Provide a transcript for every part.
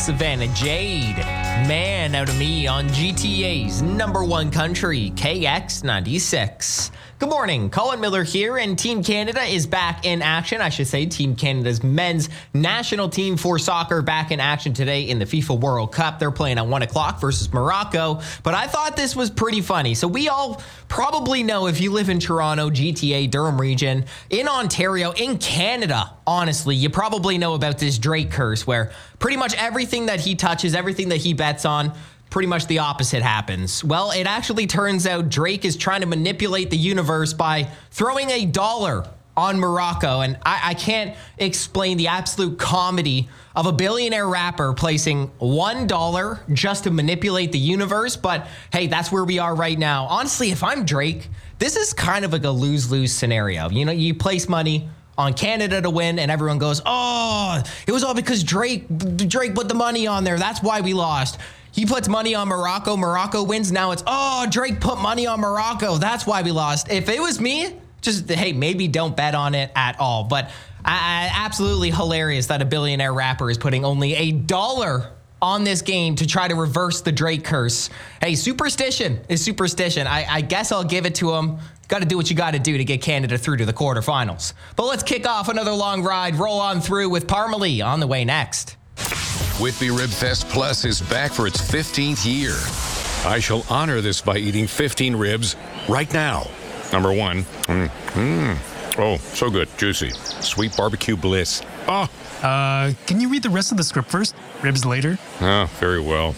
Savannah Jade. Man out of me on GTA's number one country, KX96. Good morning, Colin Miller here, and Team Canada is back in action. I should say Team Canada's men's national team for soccer back in action today in the FIFA World Cup. They're playing at 1 o'clock versus Morocco, but I thought this was pretty funny. So we all probably know, if you live in Toronto, GTA, Durham region, in Ontario, in Canada, honestly, you probably know about this Drake curse where pretty much everything that he touches, everything that he bets on, pretty much the opposite happens. Well, it actually turns out Drake is trying to manipulate the universe by throwing $1 on Morocco. And I can't explain the absolute comedy of a billionaire rapper placing $1 just to manipulate the universe. But hey, that's where we are right now. Honestly, if I'm Drake, this is kind of like a lose-lose scenario. You know, you place money on Canada to win, and everyone goes, oh, it was all because Drake put the money on there. That's why we lost. He puts money on Morocco. Morocco wins. Now it's, oh, Drake put money on Morocco. That's why we lost. If it was me, just, hey, maybe don't bet on it at all. But absolutely hilarious that a billionaire rapper is putting only $1 on this game to try to reverse the Drake curse. Hey, superstition is superstition. I guess I'll give it to him. Got to do what you got to do to get Canada through to the quarterfinals. But let's kick off another long ride. Roll on through with Parmalee on the way next. Whitby Rib Fest Plus is back for its 15th year. I shall honor this by eating 15 ribs right now. Number one, oh, so good, juicy, sweet barbecue bliss. Oh. Can you read the rest of the script first? Ribs later? Oh, very well.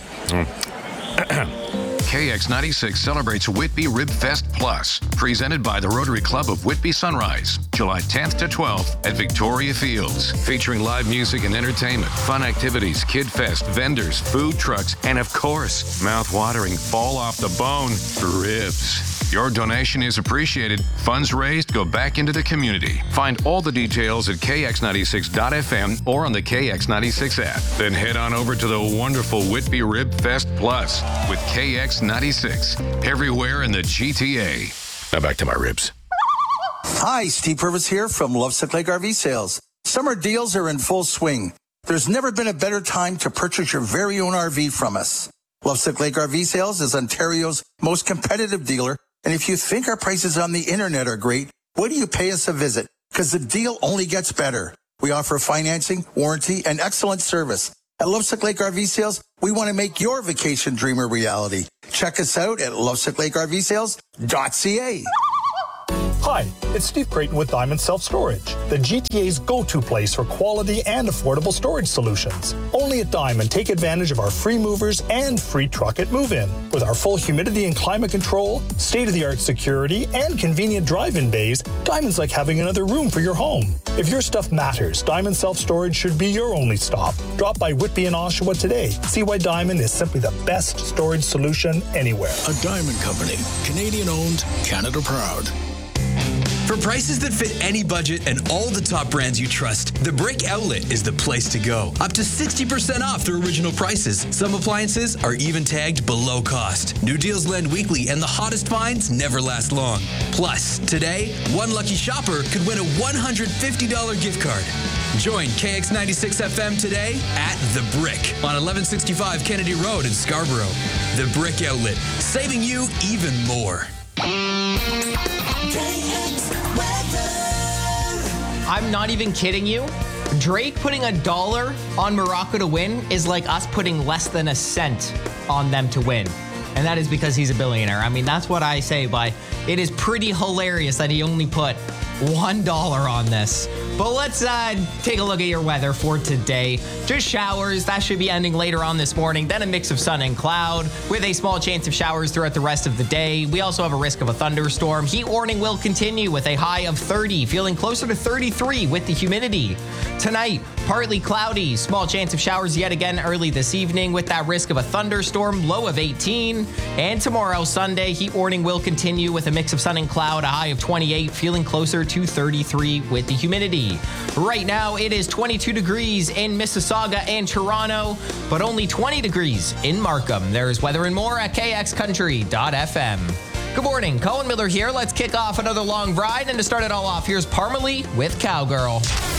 KX96 celebrates Whitby Rib Fest Plus, presented by the Rotary Club of Whitby Sunrise, July 10th to 12th at Victoria Fields, featuring live music and entertainment, fun activities, kid fest, vendors, food trucks, and of course, mouth-watering, fall off the bone ribs. Your donation is appreciated. Funds raised go back into the community. Find all the details at kx96.fm or on the KX96 app. Then head on over to the wonderful Whitby Rib Fest Plus with KX96, everywhere in the GTA. Now back to my ribs. Hi, Steve Purvis here from Lovesick Lake RV Sales. Summer deals are in full swing. There's never been a better time to purchase your very own RV from us. Lovesick Lake RV Sales is Ontario's most competitive dealer. And if you think our prices on the internet are great, why do you pay us a visit? Because the deal only gets better. We offer financing, warranty, and excellent service. At Lovesick Lake RV Sales, we want to make your vacation dream a reality. Check us out at lovesicklakervsales.ca. Hi, it's Steve Creighton with Diamond Self Storage, the GTA's go-to place for quality and affordable storage solutions. Only at Diamond, take advantage of our free movers and free truck at move-in. With our full humidity and climate control, state-of-the-art security, and convenient drive-in bays, Diamond's like having another room for your home. If your stuff matters, Diamond Self Storage should be your only stop. Drop by Whitby and Oshawa today. See why Diamond is simply the best storage solution anywhere. A Diamond Company, Canadian-owned, Canada proud. For prices that fit any budget and all the top brands you trust, The Brick Outlet is the place to go. Up to 60% off their original prices. Some appliances are even tagged below cost. New deals land weekly and the hottest finds never last long. Plus, today, one lucky shopper could win a $150 gift card. Join KX96 FM today at The Brick on 1165 Kennedy Road in Scarborough. The Brick Outlet, saving you even more. I'm not even kidding you. Drake putting $1 on Morocco to win is like us putting less than a cent on them to win. And that is because he's a billionaire. I mean, that's what I say by it is pretty hilarious that he only put $1 on this. But let's take a look at your weather for today. Just showers. That should be ending later on this morning. Then a mix of sun and cloud with a small chance of showers throughout the rest of the day. We also have a risk of a thunderstorm. Heat warning will continue with a high of 30, feeling closer to 33 with the humidity. Tonight, partly cloudy. Small chance of showers yet again early this evening with that risk of a thunderstorm, low of 18. And tomorrow, Sunday, heat warning will continue with a mix of sun and cloud, a high of 28, feeling closer to 33 with the humidity. Right now, it is 22 degrees in Mississauga and Toronto, but only 20 degrees in Markham. There's weather and more at kxcountry.fm. Good morning, Colin Miller here. Let's kick off another long ride, and to start it all off, here's Parmalee with Cowgirl.